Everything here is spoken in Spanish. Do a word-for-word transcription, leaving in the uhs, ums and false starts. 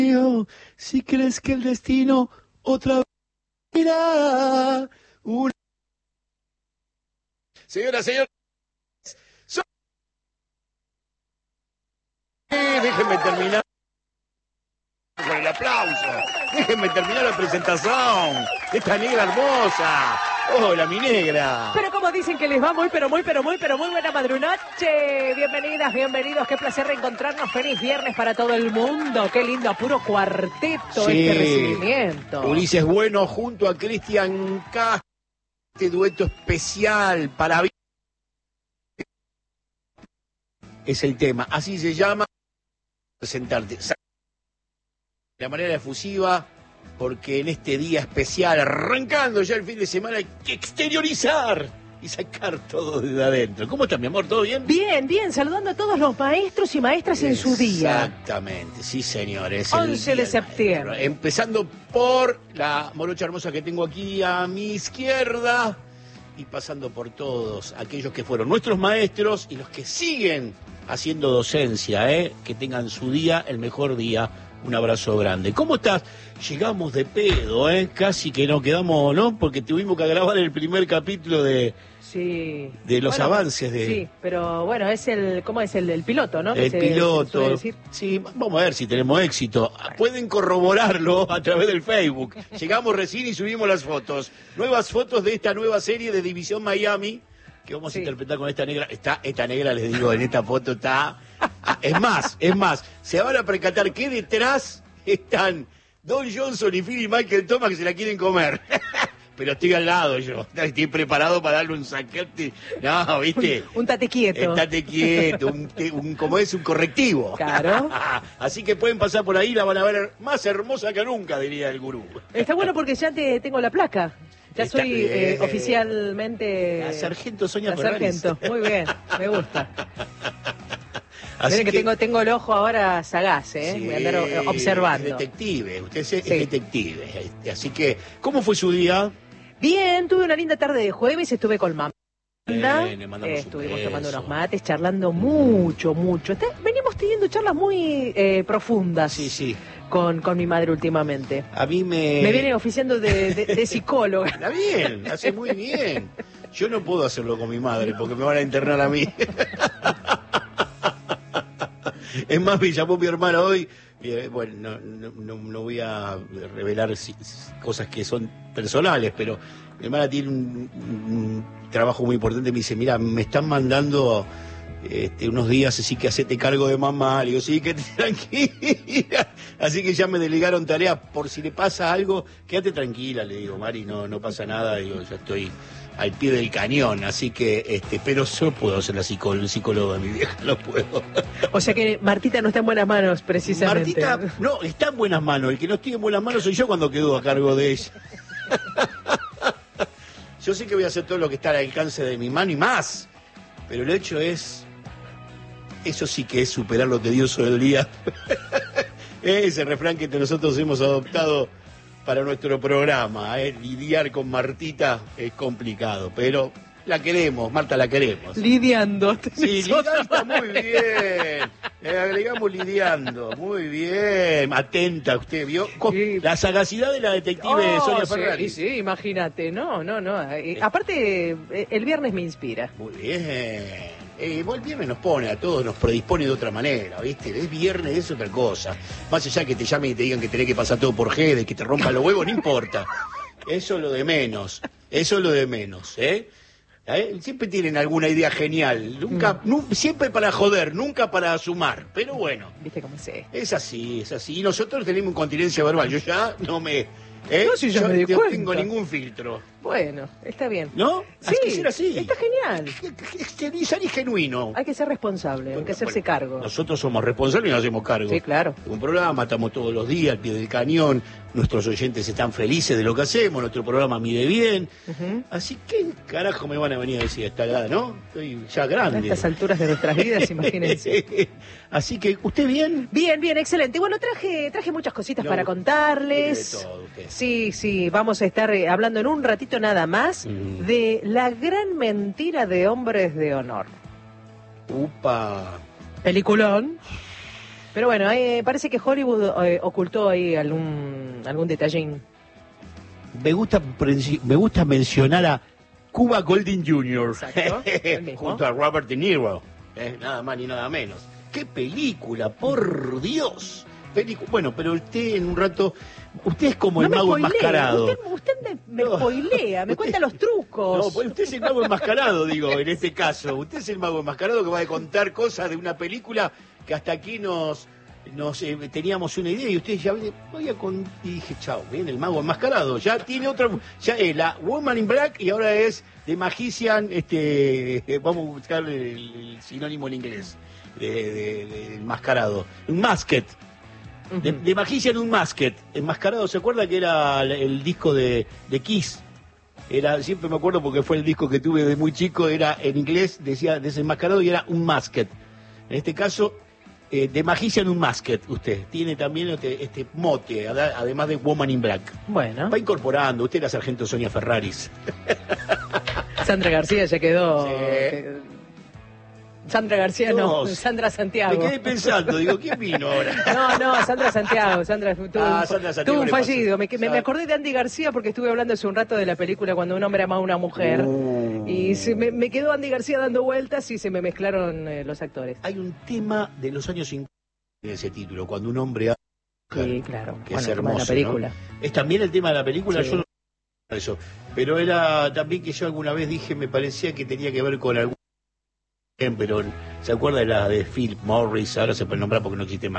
Si crees que el destino otra vez irá una... Señora, señor, so... déjenme terminar con el aplauso. Déjenme terminar la presentación. Esta negra hermosa. Hola, mi negra. Pero como dicen que les va muy, pero muy, pero muy, pero muy buena madrunoche. Bienvenidas, bienvenidos. Qué placer reencontrarnos. Feliz viernes para todo el mundo. Qué lindo, puro cuarteto Sí. este recibimiento. Ulises Bueno junto a Cristian Castro. Este dueto especial para... Es el tema. Así se llama. Presentarte. De manera efusiva, porque en este día especial, arrancando ya el fin de semana, hay que exteriorizar y sacar todo desde adentro. ¿Cómo está, mi amor? ¿Todo bien? Bien, bien, saludando a todos los maestros y maestras en su día. Exactamente, sí, señores. once de septiembre. Empezando por la morocha hermosa que tengo aquí a mi izquierda y pasando por todos aquellos que fueron nuestros maestros y los que siguen haciendo docencia, ¿eh? Que tengan su día, el mejor día. Un abrazo grande. ¿Cómo estás? Llegamos de pedo, ¿eh? Casi que nos quedamos, ¿no? Porque tuvimos que grabar el primer capítulo de... Sí. De los bueno, avances de... Sí, pero bueno, es el... ¿Cómo es? El, el piloto, ¿no? El se, piloto. Se sí, vamos a ver si tenemos éxito. Pueden corroborarlo a través del Facebook. Llegamos recién y subimos las fotos. Nuevas fotos de esta nueva serie de División Miami que vamos sí. a interpretar con esta negra. Está, esta negra, les digo, en esta foto está... Es más, es más, se van a percatar que detrás están Don Johnson y Phil y Michael Thomas que se la quieren comer. Pero estoy al lado yo, estoy preparado para darle un saquete. No, ¿viste? Un, un tate quieto. Un tate quieto, un, un, como es, un correctivo. Claro. Así que pueden pasar por ahí, la van a ver más hermosa que nunca, diría el gurú. Está bueno porque ya te tengo la placa. Ya Está soy eh, oficialmente... La sargento Sonia La Ferraris. sargento, muy bien, me gusta. Así Miren que, que tengo, tengo el ojo ahora sagaz, ¿eh? Sí, voy a andar observando. Es detective, usted es, sí. es detective. Así que, ¿cómo fue su día? Bien, tuve una linda tarde de jueves, estuve con mamá. Bien, eh, estuvimos tomando unos mates, charlando mucho, mucho. Está, venimos teniendo charlas muy eh, profundas. Sí, sí. Con, con mi madre últimamente. A mí me... Me viene oficiando de, de, de psicóloga. Está bien, hace muy bien. Yo no puedo hacerlo con mi madre porque me van a internar a mí. Es más, me llamó mi hermana hoy. Eh, bueno, no, no, no voy a revelar si, cosas que son personales, pero mi hermana tiene un, un trabajo muy importante. Me dice, mira, me están mandando este, unos días, así que hacete cargo de mamá. Le digo, sí, que tranquila. Así que ya me delegaron tareas. Por si le pasa algo, quédate tranquila, le digo, Mari, no, no pasa nada. Digo, ya estoy al pie del cañón, así que, este, pero yo puedo ser la psicóloga, el psicólogo de mi vieja, lo puedo. O sea que Martita no está en buenas manos, precisamente. Martita, no, está en buenas manos. El que no estoy en buenas manos soy yo cuando quedo a cargo de ella. Yo sé que voy a hacer todo lo que está al alcance de mi mano y más, pero el hecho es, eso sí que es superar lo tedioso del día. Ese refrán que nosotros hemos adoptado para nuestro programa, ¿eh? Lidiar con Martita es complicado, pero la queremos, Marta, la queremos. Lidiando. Sí, lidiando está muy bien. Le agregamos lidiando, muy bien. Atenta usted, ¿vio? Sí. La sagacidad de la detective oh, Sonia sí, Ferraris. Sí, imagínate, no, no, no. Eh, aparte, el viernes me inspira. Muy bien. Eh, el viernes nos pone a todos, nos predispone de otra manera, ¿viste? Es viernes, es otra cosa. Más allá que te llamen y te digan que tenés que pasar todo por G, de que te rompan los huevos, no importa. Eso es lo de menos. Eso es lo de menos, ¿eh? ¿Eh? Siempre tienen alguna idea genial. Nunca, mm. nu, siempre para joder, nunca para sumar. Pero bueno. ¿Viste cómo es? Es así, es así. Y nosotros tenemos incontinencia verbal. Yo ya no me... ¿Eh? No, si yo, yo me di no cuenta. tengo ningún filtro. Bueno, está bien. ¿No? Sí, hay que ser así. Está genial. Exteriorizar y genuino. Hay que ser responsable, bueno, hay que hacerse bueno, cargo. Nosotros somos responsables y nos hacemos cargo. Sí, claro. Un programa, estamos todos los días al pie del cañón. Nuestros oyentes están felices de lo que hacemos. Nuestro programa mide bien. Uh-huh. Así que, carajo, me van a venir a decir a esta edad, ¿no? Estoy ya grande. A estas alturas de nuestras vidas, imagínense. Así que, ¿usted bien? Bien, bien, excelente. Bueno, traje traje muchas cositas no, para contarles. De todo, usted. Sí, sí, vamos a estar hablando en un ratito nada más mm. de la gran mentira de Hombres de Honor. Upa. Peliculón. Pero bueno, eh, parece que Hollywood eh, ocultó ahí algún, algún detallín. Me gusta, me gusta mencionar a Cuba Gooding junior Exacto, el mismo. junto a Robert De Niro, eh, nada más ni nada menos. ¡Qué película, por Dios! Pelicu bueno, pero usted en un rato, usted es como no el mago spoilee, enmascarado. Usted, usted me, me No. spoilea, me Usted- cuenta los trucos. No, pues usted es el mago enmascarado, digo, en este caso. Usted es el mago enmascarado que va a contar cosas de una película que hasta aquí nos, nos eh, teníamos una idea y usted ya voy a con y dije, chao, viene el mago enmascarado. Ya tiene otro, ya es la Woman in Black y ahora es The Magician, este, vamos a buscar el, el sinónimo en inglés de, de, de enmascarado. Un Masked. De, de Magician un Masked. Enmascarado, ¿se acuerda que era el, el disco de, de Kiss? Era, siempre me acuerdo porque fue el disco que tuve de muy chico, era en inglés, decía desenmascarado y era un Masked. En este caso, eh, de Magician un Masked, usted. Tiene también este, este mote, ad- además de Woman in Black. Bueno, Va incorporando, usted la sargento Sonia Ferraris. Sandra García ya quedó... Sí. que- Sandra García no, Dos. Sandra Santiago. Me quedé pensando, digo, ¿quién vino ahora? No, no, Sandra Santiago. Sandra tuvo, Ah, un, Sandra Santiago tuvo un le pasó. fallido. Me, me, me Sabe. acordé de Andy García porque estuve hablando hace un rato de la película Cuando un hombre ama a una mujer. Uh. Y se me, me quedó Andy García dando vueltas y se me mezclaron eh, los actores. Hay un tema de los años cincuenta en ese título, cuando un hombre ama a una Sí, mujer, claro. que Bueno, es el tema de hermoso, la película. ¿no? Es también el tema de la película, Sí. yo no sé eso, pero era también que yo alguna vez dije, me parecía que tenía que ver con algún pero ¿se acuerda de la de Philip Morris? Ahora se puede nombrar porque no existe más.